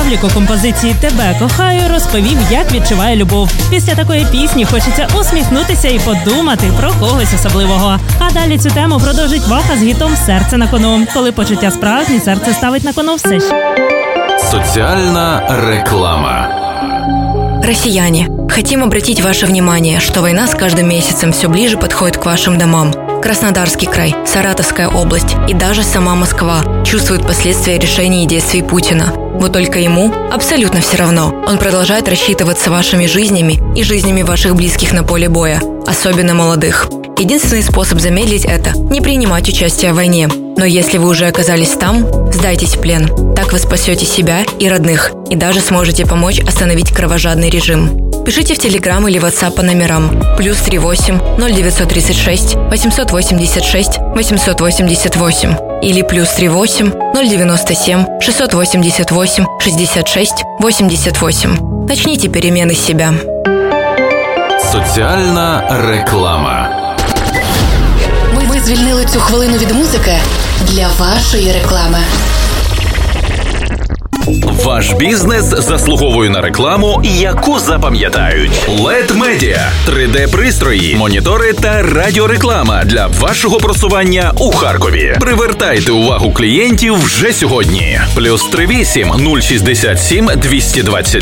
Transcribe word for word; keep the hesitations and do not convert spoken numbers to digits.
публіку композиції «Тебе кохаю» розповів, як відчуває любов. Після такої пісні хочеться усміхнутися і подумати про когось особливого. А далі цю тему продовжить Ваха з гітом «Серце на кону». Коли почуття справжні, серце ставить на кону все. Социальная реклама. Россияне, хотим обратить ваше внимание, что война с каждым месяцем все ближе подходит к вашим домам. Краснодарский край, Саратовская область и даже сама Москва чувствуют последствия решений и действий Путина. Вот только ему абсолютно все равно. Он продолжает рассчитываться вашими жизнями и жизнями ваших близких на поле боя, особенно молодых. Единственный способ замедлить это – не принимать участие в войне. Но если вы уже оказались там, сдайтесь в плен. Так вы спасете себя и родных, и даже сможете помочь остановить кровожадный режим. Пишите в Телеграм или WhatsApp по номерам плюс три восемь ноль девятьсот тридцать шесть восемьсот восемьдесят шесть восемьсот восемьдесят восемь или плюс три восемь ноль девяносто семь шестьсот восемьдесят восемь шестьдесят шесть восемьдесят восемь. Начните перемены с себя. Соціальна реклама. Ми, ми звільнили цю хвилину від музики для вашої реклами. Ваш бізнес заслуговує на рекламу, яку запам'ятають. лед Media – три де-пристрої, монітори та радіореклама для вашого просування у Харкові. Привертайте увагу клієнтів вже сьогодні. Плюс три вісім нуль шістдесят сім двісті двадцять